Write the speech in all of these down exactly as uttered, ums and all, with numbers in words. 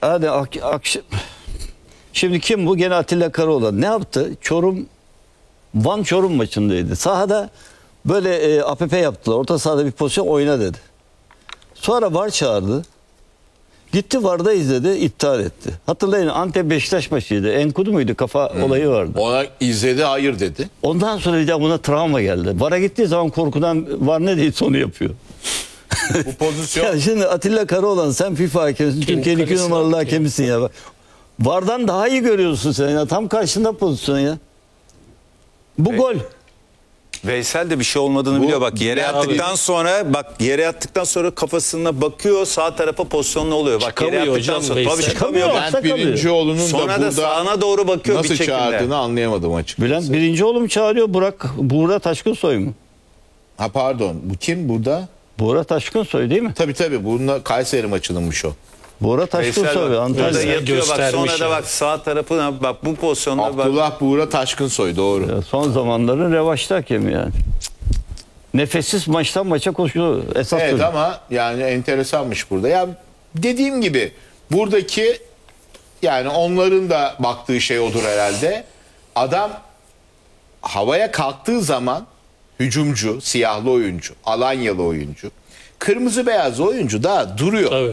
Hadi ak akşam. Şimdi kim bu? Gene Atilla Karaoğlan. Ne yaptı? Çorum, Van Çorum maçındaydı. Sahada böyle e, A P P yaptılar. Orta sahada bir pozisyon oyna dedi. Sonra V A R çağırdı. Gitti V A R'da izledi, iptal etti. Hatırlayın, Antep Beşiktaş maçıydı. Enkudu muydu? Kafa hmm. olayı vardı. Ona izledi, hayır dedi. Ondan sonra bir daha buna travma geldi. V A R'a gittiği zaman korkudan V A R ne değilse onu yapıyor. Bu pozisyon... Ya şimdi Atilla Karaoğlan, sen FIFA hakemisin, Türkiye'nin iki numaralı hakemisin ya. V A R'dan daha iyi görüyorsun sen ya. Tam karşında pozisyon ya. Bu Ve, gol. Veysel de bir şey olmadığını Bu, biliyor. Bak yere abi. attıktan sonra bak yere attıktan sonra kafasına bakıyor, sağ tarafa pozisyon ne oluyor? Bak Çıkamıyor yere attıktan hocam, sonra Veysel. tabii çıkamıyor. Çıkamıyor. Ben birinci oğlunun Sonra da da burada sağına doğru bakıyor nasıl bir şekilde. çağırdığını anlayamadım açıkçası. Bülent birinci oğlum çağırıyor. Burak, Buğra Taşkınsoy mu? Ha pardon, bu kim burada? Buğra Taşkınsoy değil mi? Tabii tabii, bununla Kayseri maçınınmış o. Buğra Veysel Taşkınsoy. bak, Antalya. burada yatıyor bak, göstermiş sonra da yani. bak sağ tarafına bak, bu pozisyonda bak. Abdullah Buğra Taşkınsoy, doğru. Ya son zamanların revaçta hakemi yani. Nefessiz maçtan maça koşuyor. Esas Evet çocuk. ama yani enteresanmış burada. Ya dediğim gibi buradaki, yani onların da baktığı şey odur herhalde. Adam havaya kalktığı zaman hücumcu, siyahlı oyuncu, Alanyalı oyuncu, kırmızı beyaz oyuncu da duruyor. Tabii.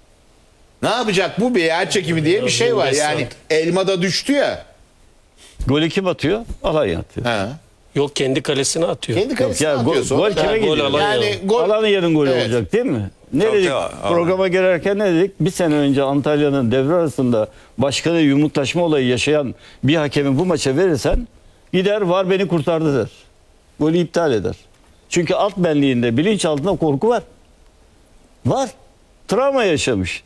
Ne yapacak bu, bir yer çekimi diye bir şey var. Yani elmada düştü ya. Golü kim atıyor? Alanya atıyor. He. Yok, kendi kalesine atıyor. Kendi kalesine Ya gol, atıyor sonra. gol kime gol gidiyor? Alanya. Yani gol, Alanya'nın golü Evet. olacak değil mi? Ne Tabii, dedik? tabii, Programa girerken ne dedik? Bir sene önce Antalya'nın devre arasında başkanı yumruklaşma olayı yaşayan bir hakemi bu maça verirsen gider V A R beni kurtardı der. Golü iptal eder. Çünkü alt benliğinde, bilinç altında korku var. Var. Travma yaşamış.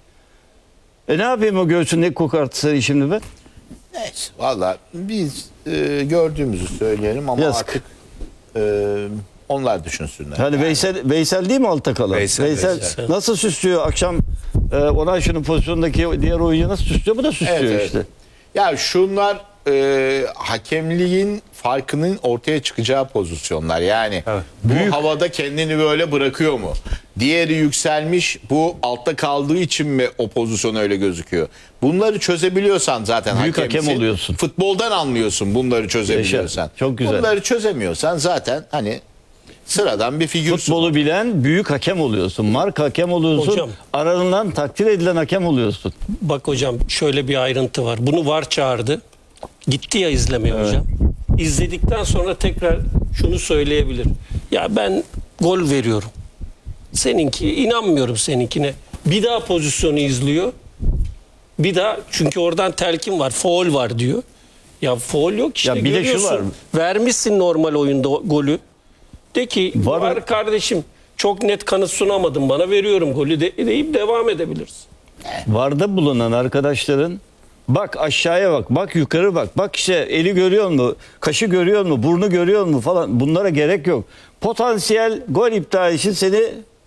E ne yapayım o göğsündeki kokartısını şimdi ben? neyse valla biz e, gördüğümüzü söyleyelim ama Yazık. artık e, onlar düşünsünler. Hani Veysel, Veysel değil mi altta kalan? Veysel, Veysel, Veysel. nasıl süslüyor akşam e, ona şunun pozisyondaki diğer oyuncu nasıl süslüyor? Bu da süslüyor Evet, evet. işte. Ya şunlar e, hakemliğin farkının ortaya çıkacağı pozisyonlar. Yani Evet. bu Büyük. havada kendini böyle bırakıyor mu? Diğeri yükselmiş, bu altta kaldığı için mi o pozisyon öyle gözüküyor? Bunları çözebiliyorsan zaten Büyük hakemsin. hakem oluyorsun. Futboldan anlıyorsun bunları çözebiliyorsan. Yaşa, çok güzel. Bunları çözemiyorsan zaten hani sıradan bir figürsün. Futbolu bilen büyük hakem oluyorsun. Marka hakem oluyorsun. Hocam. Aranılan takdir edilen hakem oluyorsun. Bak hocam, şöyle bir ayrıntı var. Bunu V A R çağırdı. Gitti ya izlemeye hocam. İzledikten sonra tekrar şunu söyleyebilir. Ya ben gol veriyorum. Seninki, inanmıyorum seninkine. Bir daha pozisyonu izliyor. Bir daha, çünkü oradan telkin var, faul var diyor. Ya faul yok işte, Ya bir de şu görüyorsun. var. Vermişsin normal oyunda o golü. De ki Var- var kardeşim, çok net kanıt sunamadın bana, veriyorum golü de, deyip devam edebilirsin. Varda bulunan arkadaşların bak aşağıya bak, bak yukarı bak, bak işte eli görüyor mu, kaşı görüyor mu, burnu görüyor mu falan, bunlara gerek yok. Potansiyel gol iptal için seni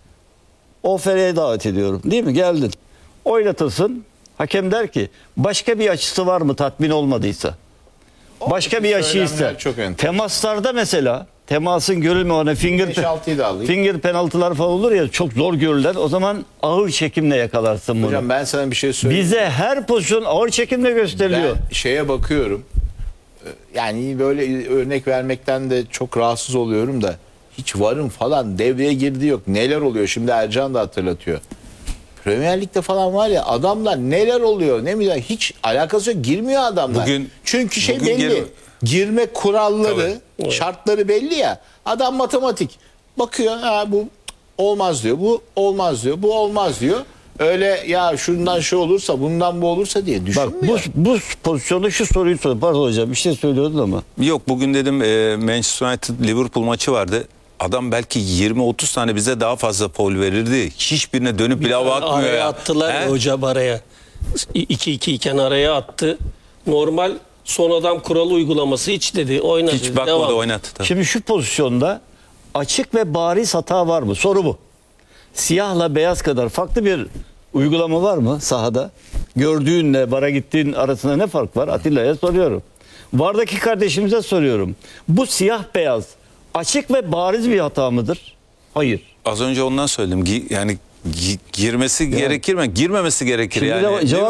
O F R'ye davet ediyorum, değil mi? Geldin, oynatırsın, hakem der ki başka bir açısı var mı tatmin olmadıysa? Başka bir açı söylemler ister. çok enteresan. Temaslarda mesela temasın görülme, finger, beş altıyı da alayım. finger penaltılar falan olur ya, çok zor görülen, o zaman ağır çekimle yakalarsın bunu. Hocam ben sana bir şey söyleyeyim. Bize her pozisyon ağır çekimle gösteriliyor. Ben şeye bakıyorum. Ee, Yani böyle örnek vermekten de çok rahatsız oluyorum da hiç varım falan devreye girdi yok. Neler oluyor? Şimdi Ercan da hatırlatıyor. Premier Lig'de falan var ya, adamlar neler oluyor? Ne bileyim, hiç alakası yok. Girmiyor adamlar. Bugün- Çünkü şey bugün belli. gir- Girme kuralları, Tabii. şartları belli ya. Adam matematik. Bakıyor, ha bu olmaz diyor. Bu olmaz diyor. Bu olmaz diyor. Öyle ya şundan şu olursa, bundan bu olursa diye Bak düşünmüyor. bu, bu pozisyonda şu soruyu sor. Pardon hocam, bir şey söylüyordun ama. Yok, bugün dedim e, Manchester United Liverpool maçı vardı. Adam belki yirmi otuz tane bize daha fazla faul verirdi. Hiçbirine dönüp bile bakmıyor Araya ya. attılar He? ya hocam, araya. iki iki iken araya attı. Normal son adam kuralı uygulaması hiç dedi. Oynadı. Hiç bakmadı, devam. oynattı. Tabii. Şimdi şu pozisyonda açık ve bariz hata var mı? Soru bu. Siyahla beyaz kadar farklı bir uygulama var mı sahada? Gördüğünle vara gittiğin arasında ne fark var? Atilla'ya soruyorum. Vardaki kardeşimize soruyorum. Bu siyah beyaz açık ve bariz bir hata mıdır? Hayır. Az önce ondan söyledim. Gi- yani gi- girmesi gerekir mi? Girmemesi gerekir Şimdi yani. de Değil cevap